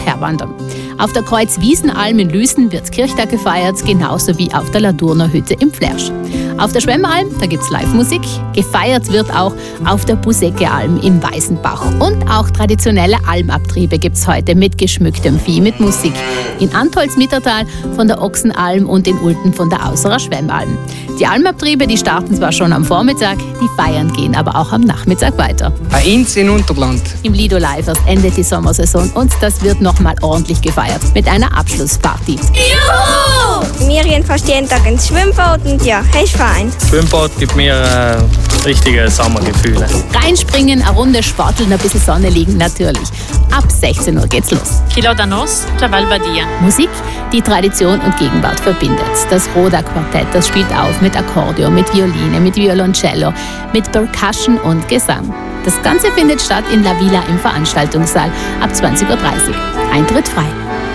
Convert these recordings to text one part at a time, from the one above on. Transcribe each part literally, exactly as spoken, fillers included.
herwandern. Auf der Kreuzwiesenalm in Lüßen wird Kirchtag gefeiert, genauso wie auf der Ladurner Hütte im Flersch. Auf der Schwemmalm, da gibt's Live-Musik. Gefeiert wird auch auf der Busecke-Alm im Weißenbach. Und auch traditionelle Almabtriebe gibt's heute mit geschmücktem Vieh, mit Musik. In Antholz-Mittertal von der Ochsenalm und in Ulten von der Außerer Schwemmalm. Die Almabtriebe, die starten zwar schon am Vormittag, die Feiern gehen aber auch am Nachmittag weiter. Bei uns in Unterland. Im Lido Livers endet die Sommersaison und das wird nochmal ordentlich gefeiert mit einer Abschlussparty. Juhu! Wir gehen fast jeden Tag ins Schwimmbad und ja, ist fein. Schwimmbad gibt mir äh, richtige Sommergefühle. Reinspringen, eine Runde sporteln, ein bisschen Sonne liegen, natürlich. Ab sechzehn Uhr geht's los. Kilo Danos, Chaval Badia. Musik, die Tradition und Gegenwart verbindet. Das Roda-Quartett, das spielt auf mit Akkordeon, mit Violine, mit Violoncello, mit Percussion und Gesang. Das Ganze findet statt in La Villa im Veranstaltungssaal ab zwanzig Uhr dreißig. Eintritt frei.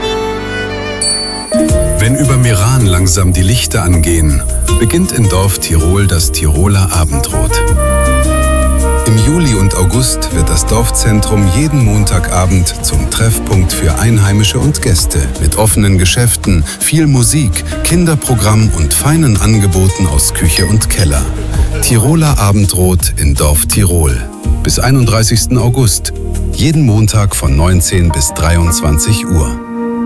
Wenn über Meran langsam die Lichter angehen, beginnt in Dorf Tirol das Tiroler Abendrot. Im Juli und August wird das Dorfzentrum jeden Montagabend zum Treffpunkt für Einheimische und Gäste mit offenen Geschäften, viel Musik, Kinderprogramm und feinen Angeboten aus Küche und Keller. Tiroler Abendrot in Dorf Tirol. Bis einunddreißigsten August. Jeden Montag von neunzehn bis dreiundzwanzig Uhr.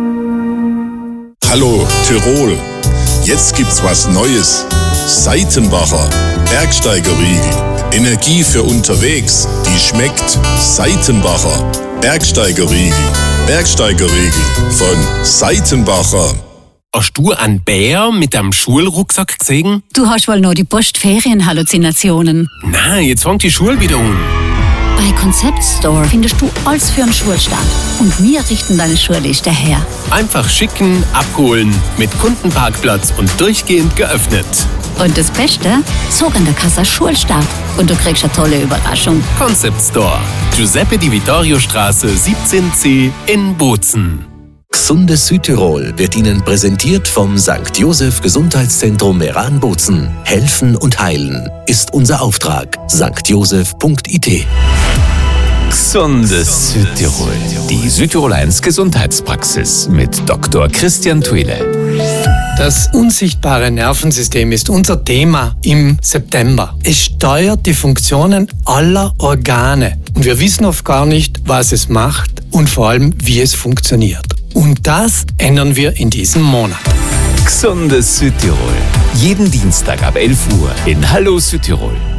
Hallo Tirol, jetzt gibt's was Neues. Seitenbacher Bergsteigerriegel. Energie für unterwegs, die schmeckt. Seitenbacher Bergsteigerriegel. Bergsteigerriegel von Seitenbacher. Hast du einen Bär mit einem Schulrucksack gesehen? Du hast wohl noch die Postferienhalluzinationen. Nein, jetzt fängt die Schule wieder an. Bei Concept Store findest du alles für einen Schulstart. Und wir richten deine Schulliste her. Einfach schicken, abholen, mit Kundenparkplatz und durchgehend geöffnet. Und das Beste? Sogar in der Kasse Schulstart. Und du kriegst eine tolle Überraschung. Concept Store. Giuseppe Di Vittorio Straße siebzehn C in Bozen. Gesundes Südtirol wird Ihnen präsentiert vom Sankt Joseph Gesundheitszentrum Meran-Bozen. Helfen und heilen ist unser Auftrag. sankt joseph punkt i t. Gesundes Südtirol. Die Südtirol eins Gesundheitspraxis mit Doktor Christian Twele. Das unsichtbare Nervensystem ist unser Thema im September. Es steuert die Funktionen aller Organe. Und wir wissen oft gar nicht, was es macht und vor allem, wie es funktioniert. Und das ändern wir in diesem Monat. Gesundes Südtirol. Jeden Dienstag ab elf Uhr in Hallo Südtirol.